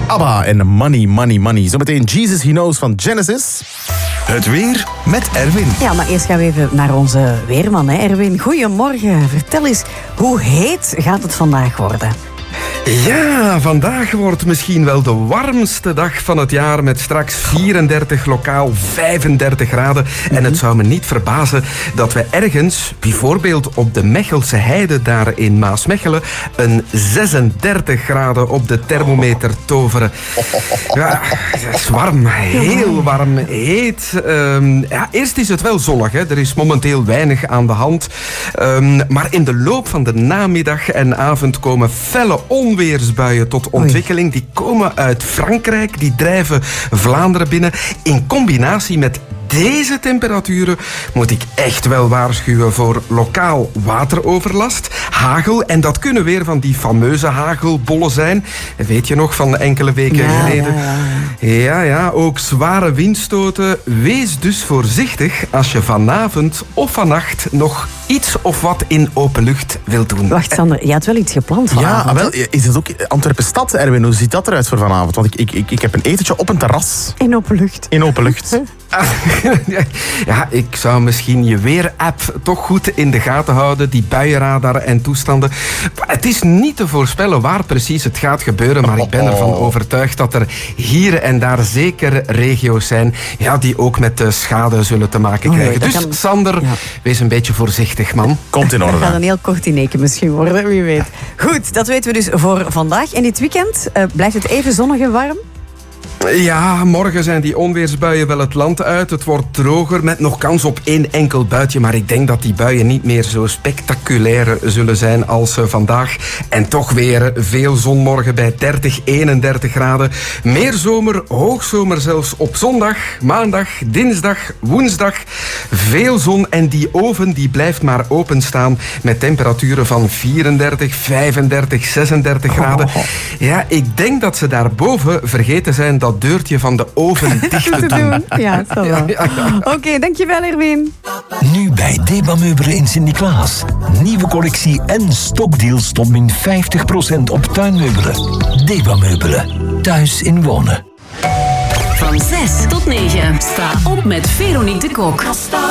ABBA en Money, Money, Money. Zometeen Jesus He Knows van Genesis. Het weer met Erwin. Ja, maar eerst gaan we even naar onze weerman, hè, Erwin. Goedemorgen. Vertel eens, hoe heet gaat het vandaag worden? Ja, vandaag wordt misschien wel de warmste dag van het jaar met straks 34, lokaal 35 graden. En het zou me niet verbazen dat we ergens, bijvoorbeeld op de Mechelse Heide daar in Maasmechelen, een 36 graden op de thermometer toveren. Ja, het is warm, heel warm, heet. Eerst is het wel zonnig, hè. Er is momenteel weinig aan de hand. Maar in de loop van de namiddag en avond komen felle onweersbuien tot ontwikkeling. Die komen uit Frankrijk, die drijven Vlaanderen binnen. In combinatie met deze temperaturen moet ik echt wel waarschuwen voor lokaal wateroverlast, hagel. En dat kunnen weer van die fameuze hagelbollen zijn. Weet je nog, van enkele weken geleden. Ja, ook zware windstoten. Wees dus voorzichtig als je vanavond of vannacht nog iets of wat in open lucht wilt doen. Wacht, Sander, je had wel iets gepland vanavond. Ja, wel, is het ook Antwerpen-stad, Erwin? Hoe ziet dat eruit voor vanavond? Want ik heb een etentje op een terras. In open lucht. In open lucht. Ja, ik zou misschien je weerapp toch goed in de gaten houden. Die buienradar en toestanden. Het is niet te voorspellen waar precies het gaat gebeuren. Maar ik ben ervan overtuigd dat er hier en daar zeker regio's zijn die ook met de schade zullen te maken krijgen. Dus Sander, wees een beetje voorzichtig, man. Komt in orde. Dat gaat een heel kort ineken misschien worden, wie weet. Goed, dat weten we dus voor vandaag. En dit weekend blijft het even zonnig en warm? Ja, morgen zijn die onweersbuien wel het land uit. Het wordt droger met nog kans op één enkel buitje. Maar ik denk dat die buien niet meer zo spectaculair zullen zijn als vandaag. En toch weer veel zon morgen bij 30, 31 graden. Meer zomer, hoogzomer zelfs op zondag, maandag, dinsdag, woensdag. Veel zon en die oven die blijft maar openstaan met temperaturen van 34, 35, 36 graden. Ja, ik denk dat ze daarboven vergeten zijn dat deurtje van de oven dicht te doen. Ja, dat zal wel. Oké, dankjewel Erwin. Nu bij Deba Meubelen in Sint-Niklaas. Nieuwe collectie en stokdeals tot min 50% op tuinmeubelen. Deba Meubelen. Thuis in wonen. Van 6 tot 9. Sta op met Veronique de Kok.